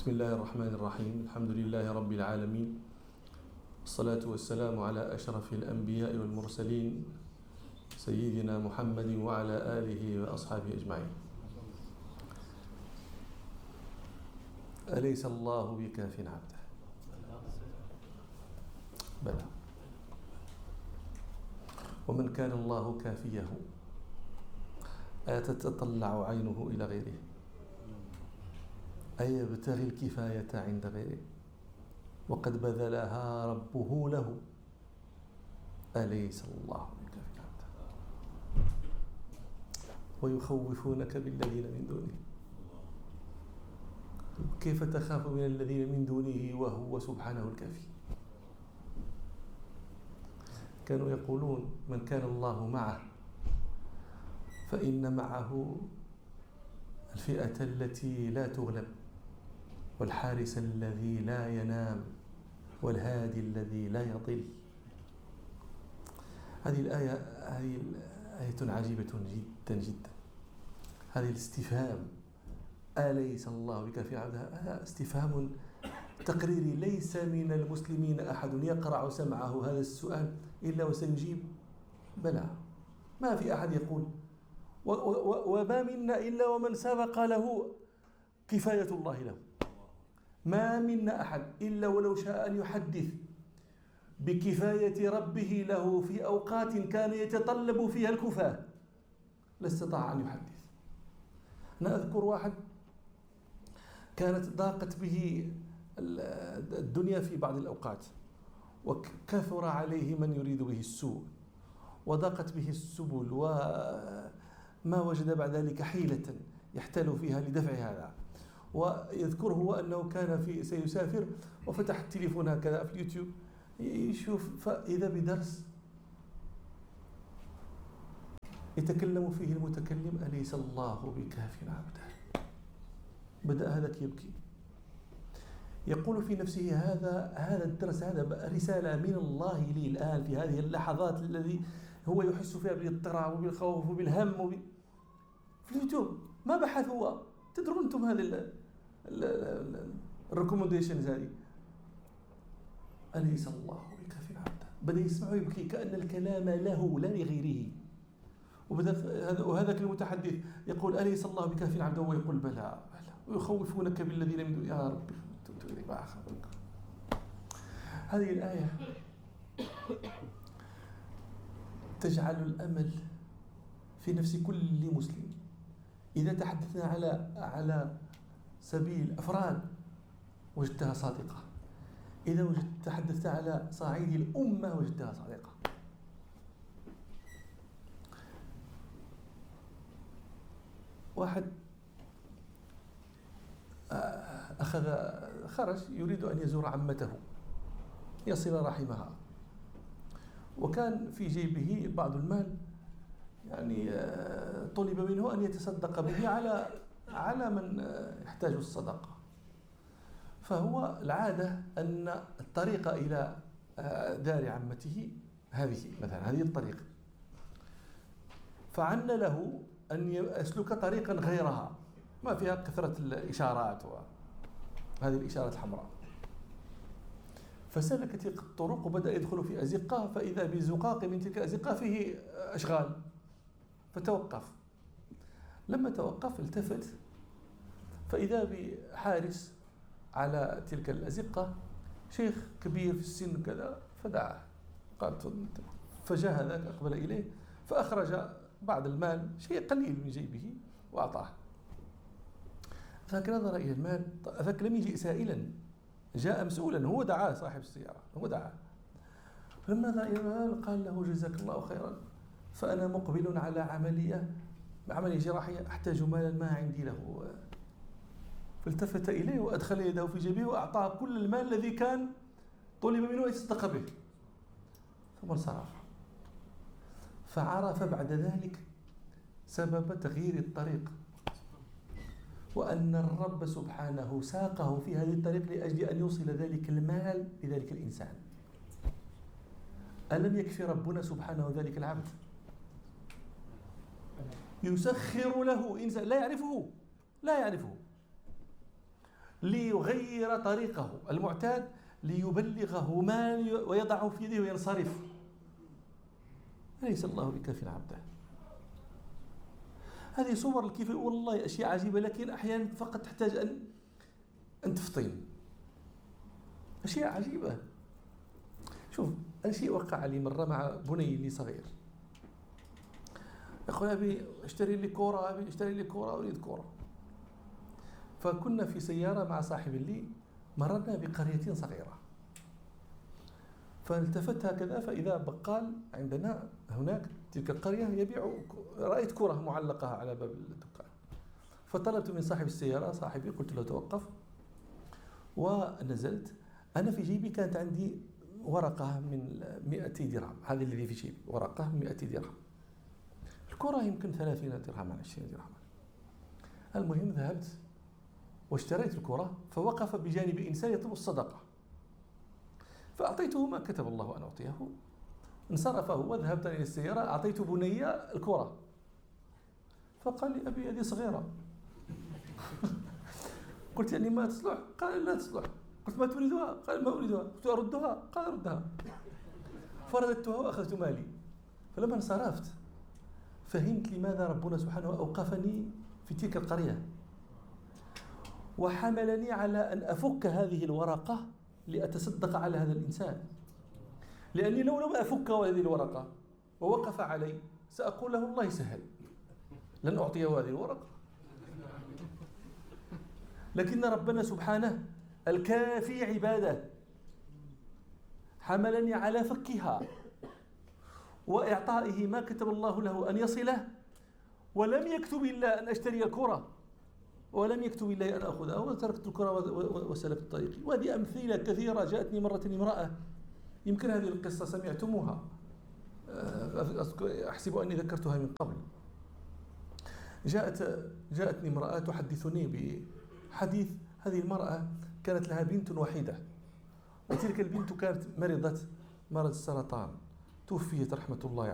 بسم الله الرحمن الرحيم. الحمد لله رب العالمين، والصلاة والسلام على أشرف الأنبياء والمرسلين سيدنا محمد وعلى آله وأصحابه أجمعين. أليس الله بكاف عبده؟ بلى. ومن كان الله كافيه أتتطلع عينه إلى غيره؟ أيبتغي الكفاية عند غيره وقد بذلها ربه له؟ أليس الله بكاف عبده؟ ويخوفونك بالذين من دونه. كيف تخاف من الذين من دونه وهو سبحانه الكافي؟ كانوا يقولون من كان الله معه فإن معه الفئة التي لا تغلب، والحارس الذي لا ينام، والهادي الذي لا يضل. هذه الآية آية عجيبة جدا جدا. هذه الاستفهام أليس الله بكاف عبده، هذا استفهام تقريري. ليس من المسلمين أحد يقرع سمعه هذا السؤال إلا وسيجيب بلى. ما في أحد يقول وما منا إلا ومن سبق له كفاية الله له. ما منا أحد إلا ولو شاء أن يحدث بكفاية ربه له في أوقات كان يتطلب فيها الكفاة لاستطاع أن يحدث. أنا أذكر واحد كانت ضاقت به الدنيا في بعض الأوقات، وكثر عليه من يريد به السوء، وضاقت به السبل، وما وجد بعد ذلك حيلة يحتال فيها لدفع هذا. ويذكره هو أنه كان سيسافر وفتح التليفون هكذا في اليوتيوب يشوف، فإذا بدرس يتكلم فيه المتكلم أليس الله بكاف عبده. بدأ هذاك يبكي، يقول في نفسه هذا الدرس، هذا رسالة من الله لي الآن في هذه اللحظات الذي هو يحس فيها بالاضطراب وبالخوف وبالهم في اليوتيوب. ما بحث هو، تدرون أنتم هذه الريكومنديشنز هذه، أليس الله بكاف عبده. بدأ يسمعه يبكي كأن الكلام له لا لغيره. وهذاك المتحدث يقول أليس الله بكاف عبده، وهو يقول بلى بلى. ويخوفونك بالذين من دون. يا رب هذه الآية تجعل الأمل في نفس كل مسلم. إذا تحدثنا على سبيل أفراد وجدتها صادقة، إذا تحدثت على صعيد الأمة وجدتها صادقة. واحد خرج يريد أن يزور عمته يصل رحمها، وكان في جيبه بعض المال، يعني طلب منه أن يتصدق به على من يحتاج الصدقة. فهو العادة أن الطريق إلى دار عمته هذه مثلا، هذه الطريق، فعن له أن يسلك طريقا غيرها ما فيها كثرة الإشارات وهذه الإشارات الحمراء. فسلك تلك الطرق وبدأ يدخل في أزقة، فإذا بزقاق من تلك الأزقة فيه أشغال، فتوقف. لما توقف التفت فإذا بحارس على تلك الأزقة، شيخ كبير في السن كذا، فدعاه قال فجاء هذاك أقبل إليه فأخرج بعض المال، شيء قليل من جيبه، وأعطاه. ذاك نظر إلى المال، ذاك لم يجي سائلا، جاء مسؤولا، هو دعاه صاحب السيارة، هو دعاه. فلما نظر إلى المال قال له جزاك الله خيرا، فأنا مقبل على عملية جراحية أحتاج مالا ما عندي له. فالتفت إليه وأدخل يده في جيبه وأعطاه كل المال الذي كان طلب منه أن يتصدق به، ثم انصرف. فعرف بعد ذلك سبب تغيير الطريق، وأن الرب سبحانه ساقه في هذه الطريق لأجل أن يوصل ذلك المال لذلك الإنسان. ألم يكفي ربنا سبحانه ذلك العبد؟ يسخر له إنسان لا يعرفه ليغير طريقه المعتاد ليبلغه ما ويضعه في يده وينصرف. أليس الله بكاف عبده؟ هذه صور كيف والله أشياء عجيبة، لكن أحيانا فقط تحتاج أن تفطن. أشياء عجيبة. شوف، أنا شيء وقع لي مرة مع بني لي صغير، يقول أبي اشتري لي كورة، أبي اشتري لي كورة، أريد كورة. فكنا في سيارة مع صاحب لي، مررنا بقرية صغيرة، فالتفت هكذا فإذا بقال عندنا هناك تلك القرية يبيع، رأيت كرة معلقة على باب الدكان، فطلبت من صاحب السيارة صاحبي، قلت له توقف، ونزلت. أنا في جيبي كانت عندي ورقة من 200 درهم، هذه الذي في جيبي ورقة 200 درهم، الكرة يمكن 30 درهم 20 درهم. المهم ذهبت واشتريت الكرة، فوقف بجانب إنسان يطلب الصدقة، فأعطيته ما كتب الله أن أعطيه، انصرف هو، ذهبت إلى السيارة، أعطيت بني الكرة، فقال لي أبي هذه صغيرة. قلت يعني ما تصلح؟ قال لا تصلح. قلت ما تريدها؟ قال ما أريدها. قلت أردها؟ قال أردها. فرددتها وأخذت مالي. فلما انصرفت فهمت لماذا ربنا سبحانه أوقفني في تلك القرية وحملني على أن أفك هذه الورقة لأتصدق على هذا الإنسان، لأني لو لم أفك هذه الورقة ووقف علي سأقول له الله يسهل، لن أعطيه هذه الورقة. لكن ربنا سبحانه الكافي عباده حملني على فكها وإعطائه ما كتب الله له أن يصله، ولم يكتب الله أن أشتري كرة، ولم يكتب الله أن أخذها، وتركت الكرة وسلكت طريقي. وهذه أمثلة كثيرة. جاءتني مرة امرأة، يمكن هذه القصة سمعتموها، أحسب أني ذكرتها من قبل. جاءتني امرأة تحدثني بحديث. هذه المرأة كانت لها بنت وحيدة، وتلك البنت كانت مرضت مرض السرطان، توفيت رحمة الله